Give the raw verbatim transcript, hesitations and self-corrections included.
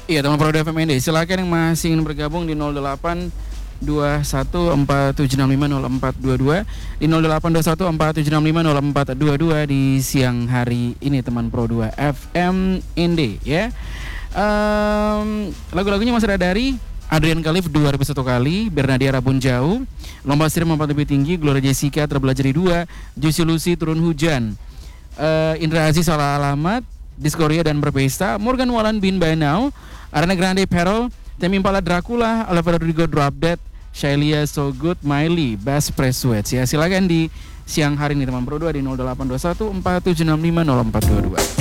Iya teman Pro F M N D, silakan yang masih ingin bergabung di nol delapan dua satu empat tujuh enam lima nol empat dua dua di nol delapan dua satu empat tujuh enam lima nol empat dua dua di siang hari ini teman Pro dua F M N D ya. Um, lagu-lagunya masih ada dari Adrian Khalif dua ribu satu kali, Bernadia Rabun Jauh, Lomba Setir Melompat Lebih Tinggi, Gloria Jessica Terbelah Jadi Dua, Juicy Lucy Turun Hujan, uh, Indra Aziz Salah Alamat, Diskoria dan Berpesta, Morgan Wallen Bin By Now, Ariana Grande Peril, Temi Impala Dracula, Olivia Rodrigo Drop Dead, Shailia So Good, Miley, Best Press Sweats ya. Silakan di siang hari ini teman Pro dua di nol delapan dua satu empat tujuh enam lima nol empat dua dua.